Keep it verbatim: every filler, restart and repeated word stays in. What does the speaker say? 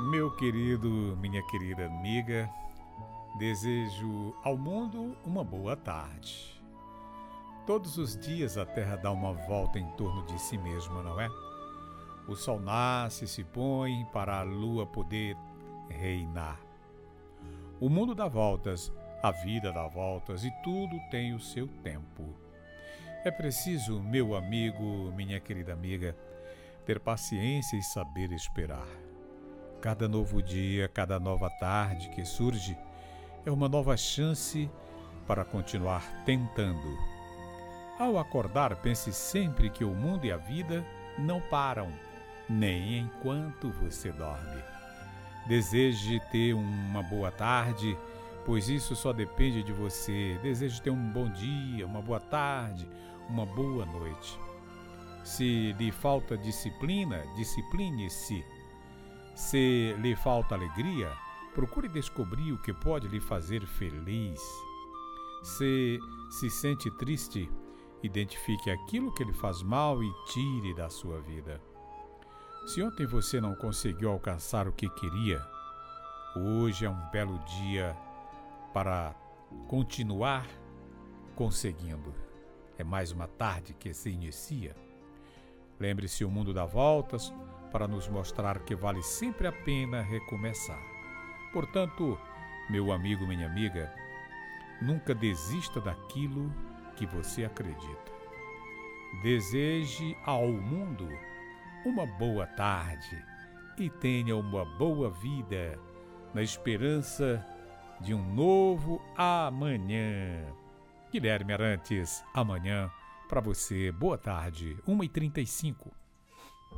Meu querido, minha querida amiga, desejo ao mundo uma boa tarde. Todos os dias a Terra dá uma volta em torno de si mesma, não é? O sol nasce e se põe para a lua poder reinar. O mundo dá voltas, a vida dá voltas e tudo tem o seu tempo. É preciso, meu amigo, minha querida amiga, ter paciência e saber esperar. Cada novo dia, cada nova tarde que surge é uma nova chance para continuar tentando. Ao acordar, pense sempre que o mundo e a vida não param, nem enquanto você dorme. Deseje ter uma boa tarde, pois isso só depende de você. Deseje ter um bom dia, uma boa tarde, uma boa noite. Se lhe falta disciplina, discipline-se. Se lhe falta alegria, procure descobrir o que pode lhe fazer feliz. Se se sente triste, identifique aquilo que lhe faz mal e tire da sua vida. Se ontem você não conseguiu alcançar o que queria, hoje é um belo dia para continuar conseguindo. É mais uma tarde que se inicia. Lembre-se, o mundo dá voltas para nos mostrar que vale sempre a pena recomeçar. Portanto, meu amigo, minha amiga, nunca desista daquilo que você acredita. Deseje ao mundo uma boa tarde e tenha uma boa vida na esperança de um novo amanhã. Guilherme Arantes, amanhã para você. Boa tarde, uma e trinta e cinco.